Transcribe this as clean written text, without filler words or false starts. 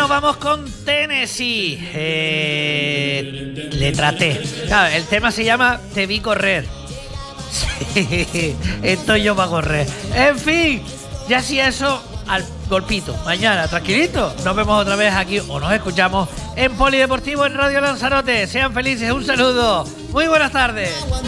nos vamos con Tennessee. Letra T. Claro, el tema se llama Te vi correr. Sí, estoy yo para correr. En fin, ya si eso, al golpito. Mañana, tranquilito, nos vemos otra vez aquí o nos escuchamos en Polideportivo en Radio Lanzarote. Sean felices, un saludo. Muy buenas tardes.